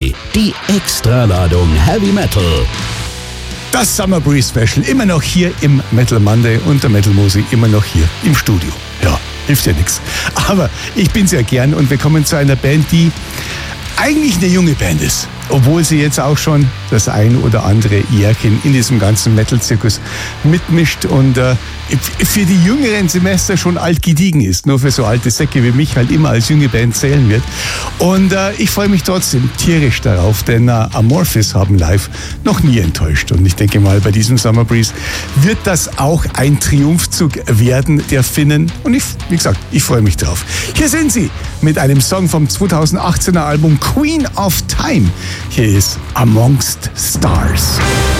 Breeze. Die Extraladung Heavy Metal. Das Summer Breeze Special immer noch hier im Metal Monday und der Metal Musi immer noch hier im Studio. Ja, hilft ja nichts. Aber ich bin sehr gern und wir kommen zu einer Band, die eigentlich eine junge Band ist. Obwohl sie jetzt auch schon das ein oder andere Jährchen in diesem ganzen Metal-Zirkus mitmischt und für die jüngeren Semester schon alt gediegen ist. Nur für so alte Säcke wie mich halt immer als junge Band zählen wird. Und ich freue mich trotzdem tierisch darauf, denn Amorphis haben live noch nie enttäuscht. Und ich denke mal, bei diesem Summer Breeze wird das auch ein Triumphzug werden der Finnen. Und wie gesagt, ich freue mich drauf. Hier sind sie mit einem Song vom 2018er Album Queen of Time. Hier ist Amongst Stars.